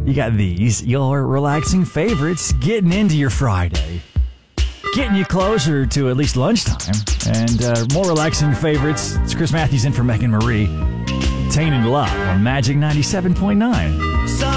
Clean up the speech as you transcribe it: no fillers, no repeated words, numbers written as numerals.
You got these, your relaxing favorites, getting into your Friday. Getting you closer to at least lunchtime. And more relaxing favorites, it's Chris Matthews in for Megan Marie. Tainted Love on Magic 97.9.